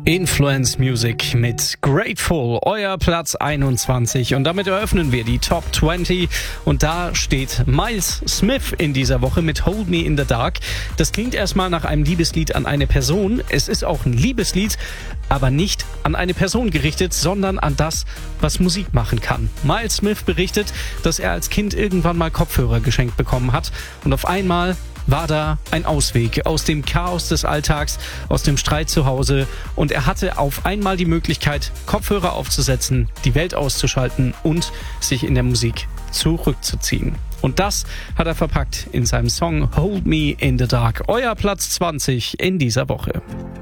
Influence Music mit Grateful, euer Platz 21. Und damit eröffnen wir die Top 20. Und da steht Miles Smith in dieser Woche mit Hold Me in the Dark. Das klingt erstmal nach einem Liebeslied an eine Person. Es ist auch ein Liebeslied, aber nicht an eine Person gerichtet, sondern an das, was Musik machen kann. Miles Smith berichtet, dass er als Kind irgendwann mal Kopfhörer geschenkt bekommen hat. Und auf einmal war da ein Ausweg aus dem Chaos des Alltags, aus dem Streit zu Hause, und er hatte auf einmal die Möglichkeit, Kopfhörer aufzusetzen, die Welt auszuschalten und sich in der Musik zurückzuziehen. Und das hat er verpackt in seinem Song Hold Me in the Dark. Euer Platz 20 in dieser Woche.